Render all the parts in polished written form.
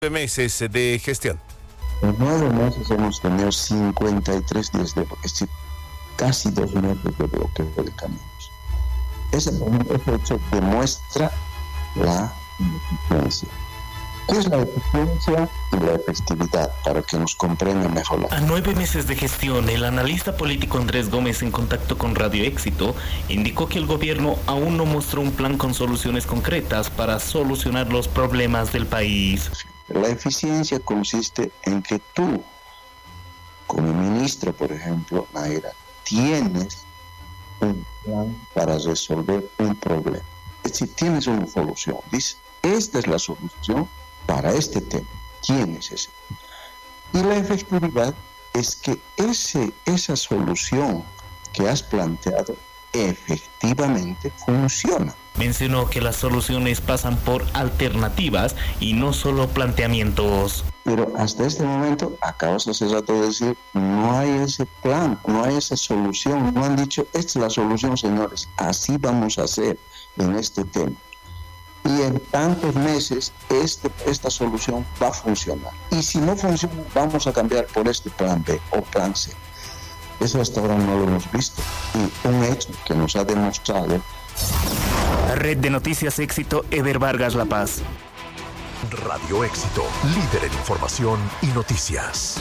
Meses de gestión. En 9 meses hemos tenido 53 días de bloqueo, es decir, casi 2 meses de bloqueo de caminos. Ese hecho demuestra la ineficiencia. ¿Qué es la eficiencia y la efectividad? Para que nos comprenda mejor. A 9 meses de gestión, el analista político Andrés Gómez, en contacto con Radio Éxito, indicó que el gobierno aún no mostró un plan con soluciones concretas para solucionar los problemas del país. La eficiencia consiste en que tú, como ministro, por ejemplo, Naira, tienes un plan para resolver un problema. Es decir, tienes una solución. Dices, esta es la solución para este tema. Tienes ese. Y la efectividad es que esa solución que has planteado efectivamente funciona. Mencionó que las soluciones pasan por alternativas y no solo planteamientos. Pero hasta este momento, acabas hace rato de decir, no hay ese plan, no hay esa solución. No han dicho, esta es la solución, señores, así vamos a hacer en este tema. Y en tantos meses esta solución va a funcionar. Y si no funciona, vamos a cambiar por este plan B o plan C. Eso hasta ahora no lo hemos visto. Y un hecho que nos ha demostrado. Red de Noticias Éxito, Ever Vargas La Paz. Radio Éxito, líder en información y noticias.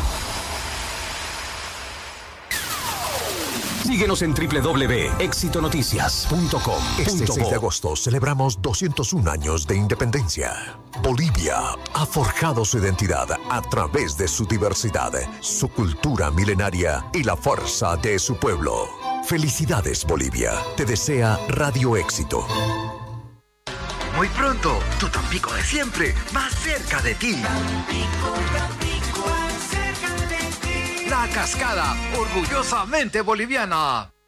Síguenos en www.exitonoticias.com. Este 6 de agosto celebramos 201 años de independencia. Bolivia ha forjado su identidad a través de su diversidad, su cultura milenaria y la fuerza de su pueblo. Felicidades, Bolivia. Te desea Radio Éxito. Muy pronto, tu Tampico de siempre, más cerca de ti. Tampico, Tampico, más cerca de ti. La Cascada, orgullosamente boliviana.